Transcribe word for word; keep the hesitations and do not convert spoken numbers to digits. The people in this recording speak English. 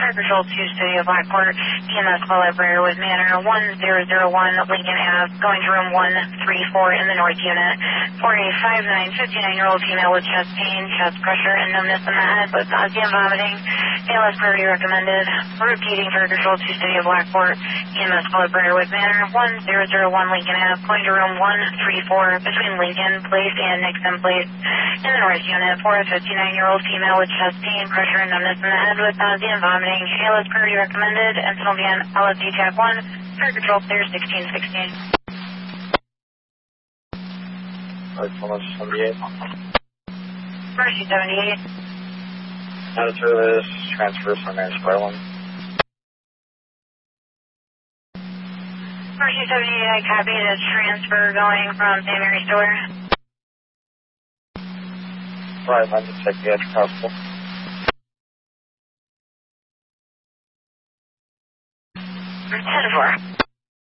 Fire Patrol two, Studio Blackport, E M S call operator with Manor one zero zero one, Lincoln Ave, going to room one three four in the North Unit for a five nine, fifty-nine-year-old female with chest pain, chest pressure, and numbness in the head with nausea and vomiting. A L S priority recommended. Repeating Fire Patrol two, Studio Blackport, E M S call operator with Manor one zero zero one, Lincoln Ave, going to room one three four between Lincoln Place and Nixon Place in the North Unit for a fifty-nine-year-old female with chest pain, pressure, and numbness in the head with nausea and vomiting. A L S priority recommended. And Sylvian L S D Tag one, Fire Patrol clear sixteen sixteen. Alright, seventy-eight. Mercy seventy-eight. Out of service, transfer from Mary Square one. Mercy seventy-eight, I copy this transfer going from Saint Mary's Store. Right, London, psychiatric hospital. ten four.